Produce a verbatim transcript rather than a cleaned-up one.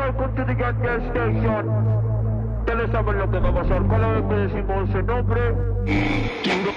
welcome to the Gas Gas Station. Ya le saben lo que va a pasar cada vez que decimos ese nombre.